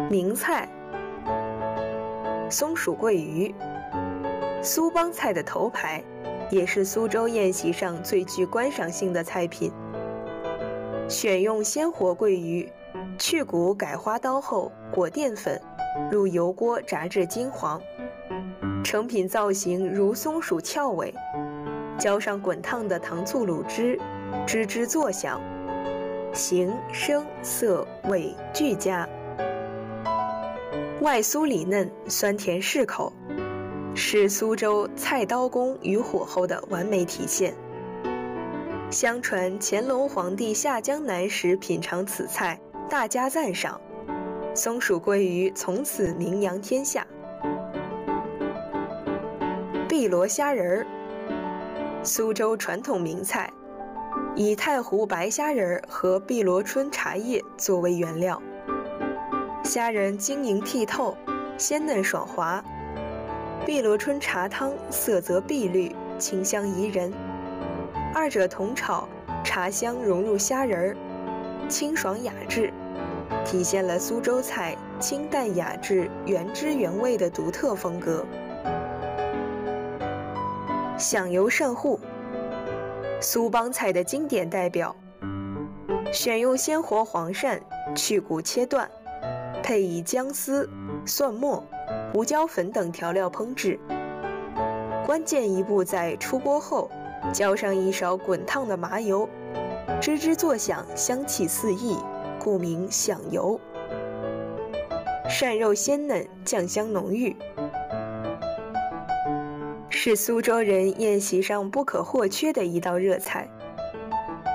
名菜松鼠桂鱼，苏帮菜的头牌，也是苏州宴席上最具观赏性的菜品。选用鲜活桂鱼，去骨改花刀后裹淀粉，入油锅炸至金黄，成品造型如松鼠翘尾，浇上滚烫的糖醋卤汁，吱吱作响，形声色味俱佳，外酥里嫩，酸甜适口，是苏州菜刀工与火候的完美体现。相传乾隆皇帝下江南时品尝此菜，大加赞赏，松鼠桂鱼从此名扬天下。碧螺虾仁儿，苏州传统名菜，以太湖白虾仁和碧螺春茶叶作为原料，虾仁晶莹剔透，鲜嫩爽滑，碧螺春茶汤色泽碧绿，清香宜人，二者同炒，茶香融入虾仁，清爽雅致，体现了苏州菜清淡雅致、原汁原味的独特风格。响油鳝糊，苏帮菜的经典代表，选用鲜活黄鳝，去骨切断，配以姜丝、蒜末、胡椒粉等调料烹制。关键一步在出锅后，浇上一勺滚烫的麻油，吱吱作响，香气四溢，故名响油。鳝肉鲜嫩，酱香浓郁，是苏州人宴席上不可或缺的一道热菜。